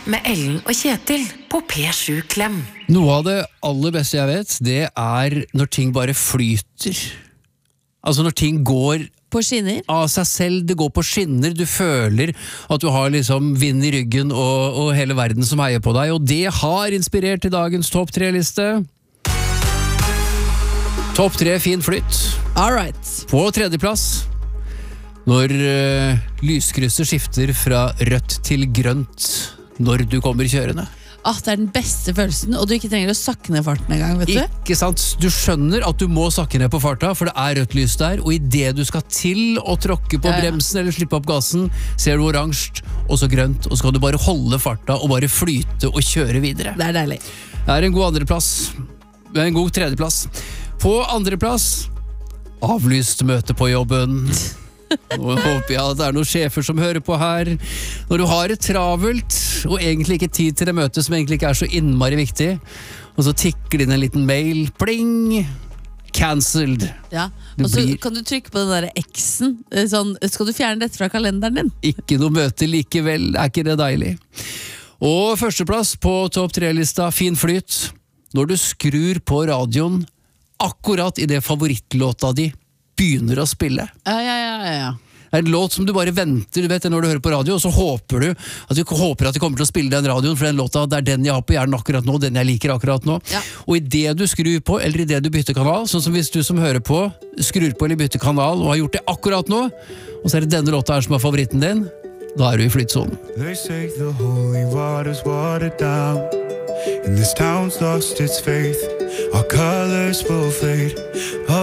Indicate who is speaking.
Speaker 1: med Ellen og Kjetil på P7 Klem.
Speaker 2: Noe av det aller beste jeg vet, det når ting bare flyter. Altså når ting går
Speaker 3: på skinner?
Speaker 2: Av seg selv, det går på skinner, du føler at du har liksom vind i ryggen og hele verden som heier på deg, og det har inspirert til dagens topp 3-liste. Topp 3 fin flytt.
Speaker 3: Alright.
Speaker 2: På tredjeplass, når lyskrysset skifter fra rødt til grønt når du kommer kjørende.
Speaker 3: Det er den beste følelsen, og du ikke trenger å sakke ned farten en gang, vet du?
Speaker 2: Ikke sant? Du skjønner at du må sakke ned på farta, for det er rødt lys der, og i det du skal til å tråkke på bremsen eller slippe opp gassen, ser du oransje, og så grønt, og så skal du bare holde farta og bare flyte og kjøre videre.
Speaker 3: Det er deilig.
Speaker 2: Det er en god andreplass. Det er en god tredjeplass. På andreplass, avlyst møte på jobben. Nå håper jeg at det er noen sjefer som hører på her. Når du har et travelt og egentlig ikke tid til det møtet som egentlig ikke er så innmari viktig, og så tikker det inn en liten mail, pling, cancelled.
Speaker 3: Ja, og så kan du trykke på den der X-en, sånn, skal du fjerne dette fra kalenderen din?
Speaker 2: Ikke noe møte likevel, er ikke det deilig? Og førsteplass på topp 3-lista, fin flyt, når du skrur på radioen akkurat i det favorittlåta di begynner å spille.
Speaker 3: Ja.
Speaker 2: Det er en låt som du bare venter, du vet, når du hører på radio, og så håper du at de kommer til å spille den radioen, for den låta, det er den jeg har på hjernen akkurat nå, den jeg liker akkurat nå. Ja. Og i det du skrur på, eller i det du bytter kanal, sånn som hvis du som hører på, skrur på eller bytter kanal, og har gjort det akkurat nå, og så er det denne låta her som er favoritten din, da er du i flyttsonen.
Speaker 4: They say the holy water's watered down, and this town's lost its faith, our colors will fade.